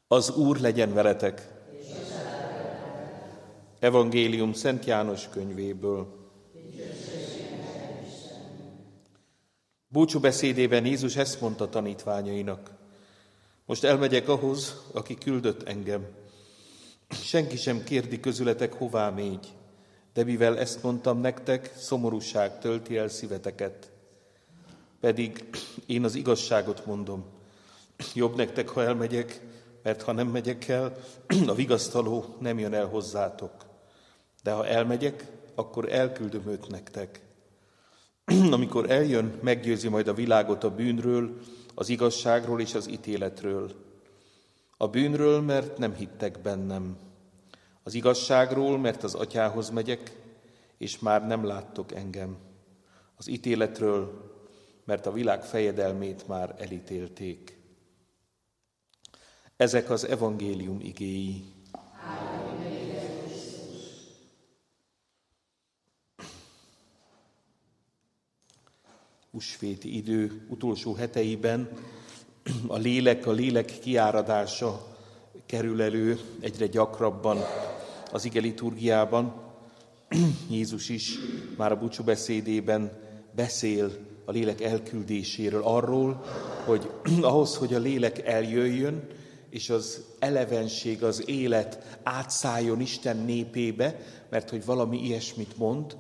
Az Úr legyen veletek! Evangélium Szent János könyvéből. Búcsúbeszédében Jézus ezt mondta tanítványainak: most elmegyek ahhoz, aki küldött engem. Senki sem kérdi közületek, hová mégy, de mivel ezt mondtam nektek, szomorúság tölti el szíveteket. Pedig én az igazságot mondom. Jobb nektek, ha elmegyek, mert ha nem megyek el, a vigasztaló nem jön el hozzátok. De ha elmegyek, akkor elküldöm őt nektek. Amikor eljön, meggyőzi majd a világot a bűnről, az igazságról és az ítéletről. A bűnről, mert nem hittek bennem. Az igazságról, mert az Atyához megyek, és már nem láttok engem. Az ítéletről, mert a világ fejedelmét már elítélték. Ezek az evangélium igéi. Húsvéti idő utolsó heteiben a lélek kiáradása kerül elő egyre gyakrabban az ige liturgiában. Jézus is már a búcsúbeszédében beszél a lélek elküldéséről, arról, hogy ahhoz, hogy a lélek eljöjjön, és az elevenség, az élet átszálljon Isten népébe, mert hogy valami ilyesmit mond,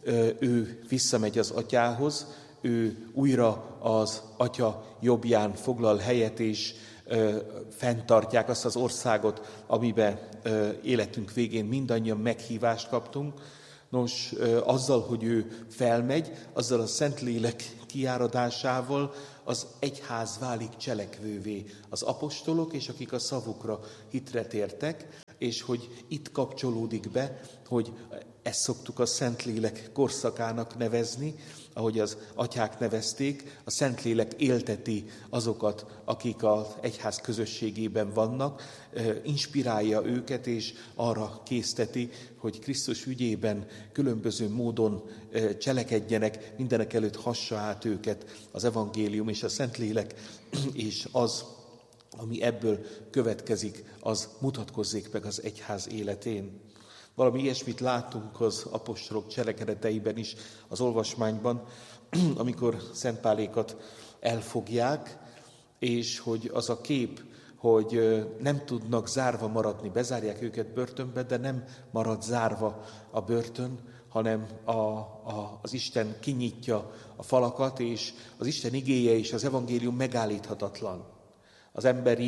ő visszamegy az Atyához, ő újra az Atya jobbján foglal helyet, és fenntartják azt az országot, amiben életünk végén mindannyian meghívást kaptunk. Nos, azzal, hogy ő felmegy, azzal a Szentlélek kiáradásával az egyház válik cselekvővé. Az apostolok, és akik a szavukra hitre tértek, és hogy itt kapcsolódik be, hogy ezt szoktuk a Szentlélek korszakának nevezni, ahogy az atyák nevezték, a Szentlélek élteti azokat, akik az egyház közösségében vannak, inspirálja őket, és arra készteti, hogy Krisztus ügyében különböző módon cselekedjenek, mindenek előtt hassa át őket az evangélium és a Szentlélek, és az, ami ebből következik, az mutatkozzék meg az egyház életén. Valami ilyesmit látunk az apostolok cselekedeteiben is, az olvasmányban, amikor Szent Pálékat elfogják, és hogy az a kép, hogy nem tudnak zárva maradni, bezárják őket börtönbe, de nem marad zárva a börtön, hanem az Isten kinyitja a falakat, és az Isten igéje és az evangélium megállíthatatlan. Az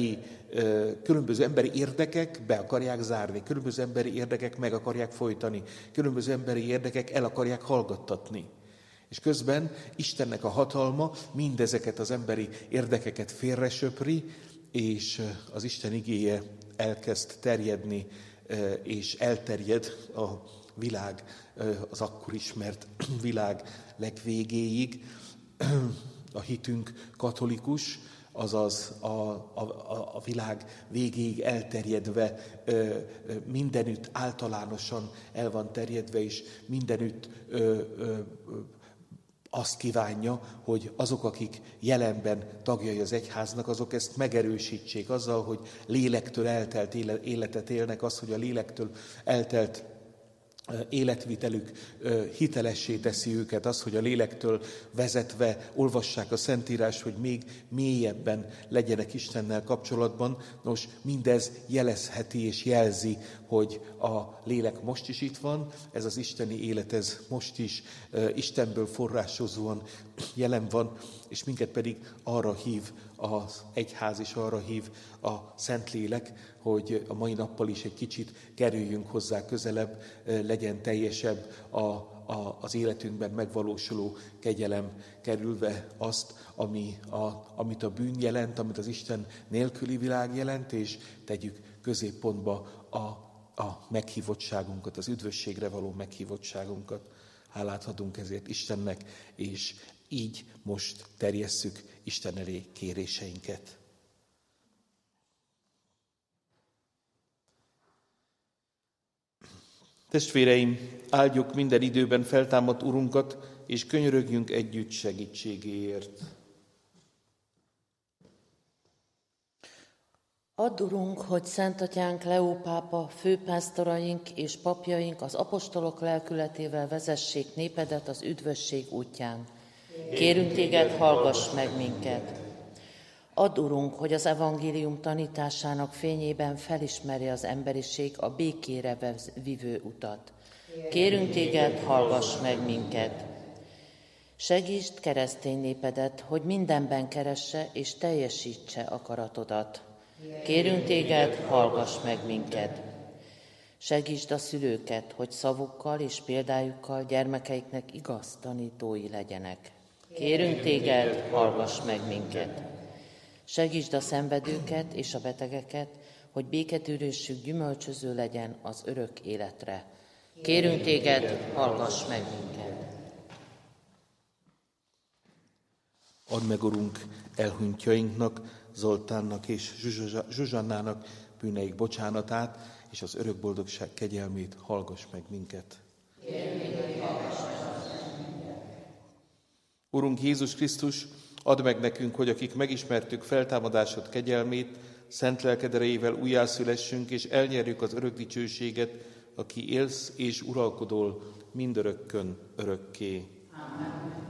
különböző emberi érdekek be akarják zárni, különböző emberi érdekek meg akarják folytani, különböző emberi érdekek el akarják hallgattatni. És közben Istennek a hatalma mindezeket az emberi érdekeket félresöpri, és az Isten igéje elkezd terjedni, és elterjed a világ, az akkor ismert világ legvégéig. A hitünk katolikus, azaz a világ végéig elterjedve, mindenütt általánosan el van terjedve, és mindenütt azt kívánja, hogy azok, akik jelenben tagjai az egyháznak, azok ezt megerősítsék azzal, hogy lélektől eltelt életet élnek, az, hogy a lélektől eltelt életvitelük hitelessé teszi őket, az, hogy a lélektől vezetve olvassák a Szentírás, hogy még mélyebben legyenek Istennel kapcsolatban. Nos, mindez jelezheti és jelzi, hogy a lélek most is itt van, ez az isteni élet, ez most is Istenből forrásozóan jelen van, és minket pedig arra hív az egyház, és arra hív a Szentlélek, hogy a mai nappal is egy kicsit kerüljünk hozzá közelebb, legyen teljesebb az életünkben megvalósuló kegyelem, kerülve azt, amit a bűn jelent, amit az Isten nélküli világ jelent, és tegyük középpontba a meghívottságunkat, az üdvösségre való meghívottságunkat. Hálát adunk ezért Istennek, és így most terjesszük Isten elé kéréseinket. Testvéreim, áldjuk minden időben feltámadt Urunkat, és könyörögjünk együtt segítségéért. Add, Urunk, hogy Szent Atyánk Leó pápa, főpásztoraink és papjaink az apostolok lelkületével vezessék népedet az üdvösség útján. Kérünk téged, hallgass meg minket! Add, Urunk, hogy az evangélium tanításának fényében felismerje az emberiség a békére vivő utat. Kérünk téged, hallgass meg minket! Segítsd keresztény népedet, hogy mindenben keresse és teljesítse akaratodat. Kérünk téged, hallgass meg minket! Segítsd a szülőket, hogy szavukkal és példájukkal gyermekeiknek igaz tanítói legyenek. Kérünk téged, hallgass meg minket! Segítsd a szenvedőket és a betegeket, hogy béketűrésük gyümölcsöző legyen az örök életre. Kérünk téged, hallgass meg minket! Add meg, Urunk, elhunytjainknak, Zoltánnak és Zsuzsannának bűneik bocsánatát, és az örök boldogság kegyelmét, hallgass meg minket. Urunk Jézus Krisztus, add meg nekünk, hogy akik megismertük feltámadásod kegyelmét, szent lelked erejével újjászülessünk, és elnyerjük az örök dicsőséget, aki élsz és uralkodol mindörökkön örökké. Amen.